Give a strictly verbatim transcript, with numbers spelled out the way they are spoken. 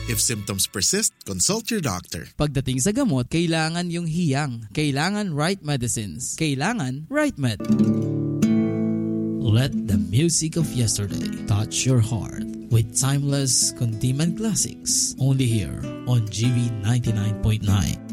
If symptoms persist, consult your doctor. Pagdating sa gamot, kailangan yung hiyang. Kailangan right medicines. Kailangan right med. Let the music of yesterday touch your heart with timeless Kundiman classics. Only here on G V ninety-nine point nine.